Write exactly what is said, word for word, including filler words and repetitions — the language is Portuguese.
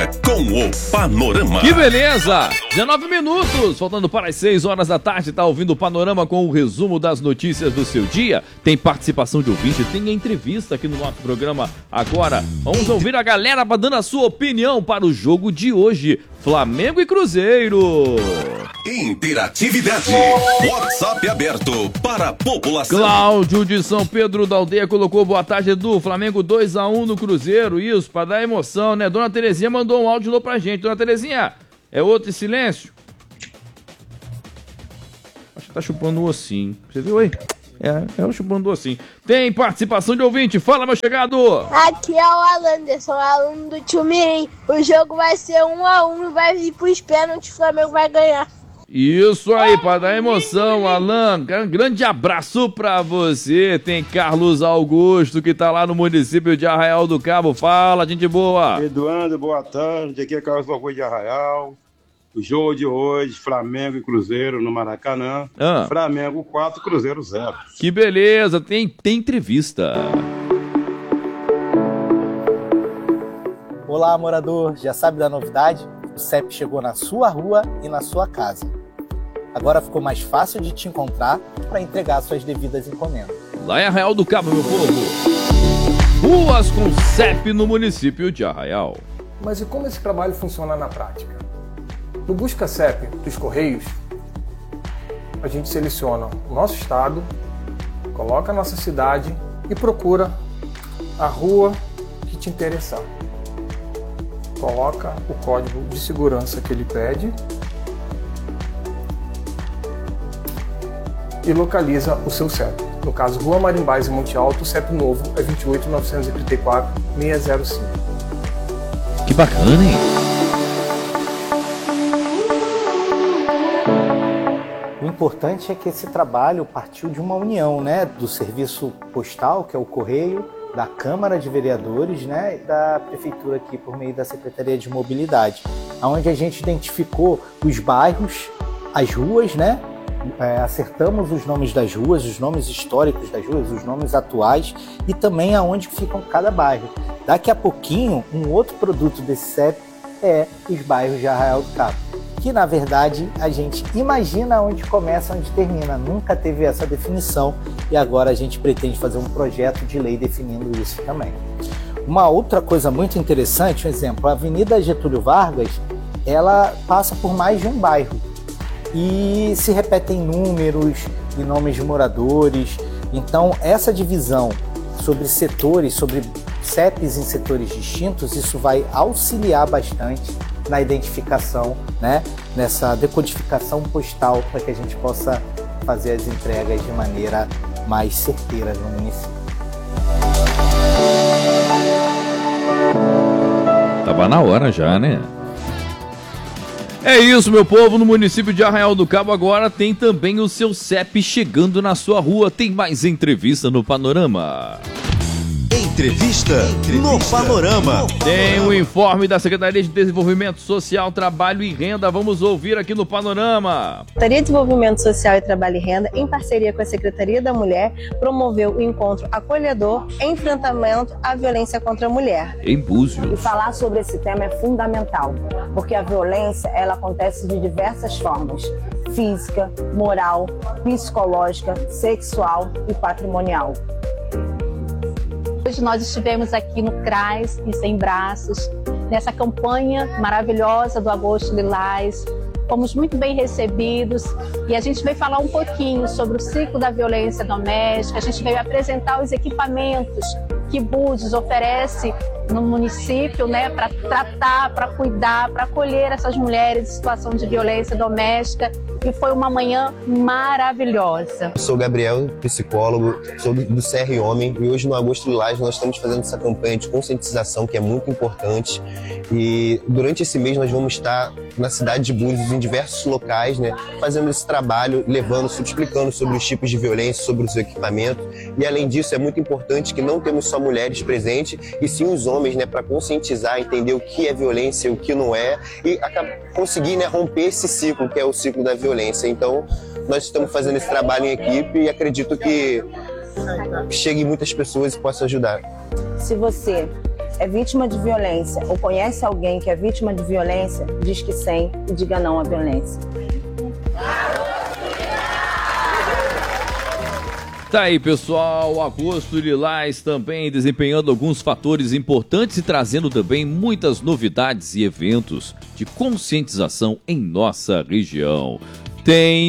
Com o Panorama. Que beleza! dezenove minutos, faltando para as seis horas da tarde, tá ouvindo o Panorama com o resumo das notícias do seu dia. Tem participação de ouvinte, tem entrevista aqui no nosso programa agora. Vamos ouvir a galera dando a sua opinião para o jogo de hoje, Flamengo e Cruzeiro. Interatividade. WhatsApp aberto para a população. Cláudio de São Pedro da Aldeia colocou boa tarde, Edu. Flamengo dois a um no Cruzeiro. Isso, para dar emoção, né? Dona Terezinha mandou um áudio pra gente. Dona Terezinha, é outro em silêncio? Acho que tá chupando o ossinho. Você viu aí? É, é o chupando o ossinho. Tem participação de ouvinte. Fala, meu chegado. Aqui é o Alanderson, aluno do Tio Mirim. O jogo vai ser um a um e vai ir pros pênaltis. O Flamengo vai ganhar. Isso aí, para dar emoção, Alan. Grande abraço pra você. Tem Carlos Augusto, que tá lá no município de Arraial do Cabo. Fala, gente boa. Eduardo, boa tarde. Aqui é Carlos Augusto de Arraial. O jogo de hoje, Flamengo e Cruzeiro no Maracanã. Ah. Flamengo quatro, Cruzeiro zero. Que beleza, tem, tem entrevista. Olá, morador. Já sabe da novidade? O C E P chegou na sua rua e na sua casa. Agora ficou mais fácil de te encontrar para entregar suas devidas encomendas. Lá em Arraial do Cabo, meu povo. Ruas com C E P no município de Arraial. Mas e como esse trabalho funciona na prática? No Busca C E P dos Correios, a gente seleciona o nosso estado, coloca a nossa cidade e procura a rua que te interessar. Coloca o código de segurança que ele pede e localiza o seu C E P. No caso, Rua Marimbás e Monte Alto, o C E P novo é vinte e oito, novecentos e trinta e quatro, seiscentos e cinco. Que bacana, hein? O importante é que esse trabalho partiu de uma união, né, do serviço postal, que é o Correio, da Câmara de Vereadores, né, e da Prefeitura aqui por meio da Secretaria de Mobilidade, onde a gente identificou os bairros, as ruas, né, é, acertamos os nomes das ruas, os nomes históricos das ruas, os nomes atuais e também aonde ficam cada bairro. Daqui a pouquinho, um outro produto desse C E P é os bairros de Arraial do Cabo, que na verdade a gente imagina onde começa, onde termina, nunca teve essa definição e agora a gente pretende fazer um projeto de lei definindo isso também. Uma outra coisa muito interessante, um exemplo, a Avenida Getúlio Vargas, ela passa por mais de um bairro e se repetem números e nomes de moradores, então essa divisão sobre setores, sobre C E Ps em setores distintos, isso vai auxiliar bastante na identificação, né, nessa decodificação postal para que a gente possa fazer as entregas de maneira mais certeira no município. Tava na hora já, né? É isso, meu povo, no município de Arraial do Cabo agora tem também o seu C E P chegando na sua rua. Tem mais entrevista no Panorama. Entrevista, Entrevista no Panorama. Tem o informe da Secretaria de Desenvolvimento Social, Trabalho e Renda. Vamos ouvir aqui no Panorama. A Secretaria de Desenvolvimento Social e Trabalho e Renda, em parceria com a Secretaria da Mulher, promoveu o encontro acolhedor Enfrentamento à Violência contra a Mulher. Em Búzios. E falar sobre esse tema é fundamental, porque a violência ela acontece de diversas formas: física, moral, psicológica, sexual e patrimonial. Hoje nós estivemos aqui no CRAS e Sem Braços, nessa campanha maravilhosa do Agosto Lilás. Fomos muito bem recebidos e a gente veio falar um pouquinho sobre o ciclo da violência doméstica. A gente veio apresentar os equipamentos que Búzios oferece no município, né, para tratar, para cuidar, para acolher essas mulheres em situação de violência doméstica. E foi uma manhã maravilhosa. Sou Gabriel, psicólogo, sou do C R Homem e hoje no Agosto Lilás nós estamos fazendo essa campanha de conscientização que é muito importante e durante esse mês nós vamos estar na cidade de Búzios, em diversos locais, né, fazendo esse trabalho, levando, explicando sobre os tipos de violência, sobre os equipamentos e além disso é muito importante que não temos só mulheres presentes e sim os homens, né, para conscientizar, entender o que é violência e o que não é e conseguir, né, romper esse ciclo que é o ciclo da violência. Então, nós estamos fazendo esse trabalho em equipe e acredito que chegue muitas pessoas e possa ajudar. Se você é vítima de violência ou conhece alguém que é vítima de violência, diz que sim e diga não à violência. Tá aí, pessoal, Agosto Lilás também desempenhando alguns fatores importantes e trazendo também muitas novidades e eventos de conscientização em nossa região. Tem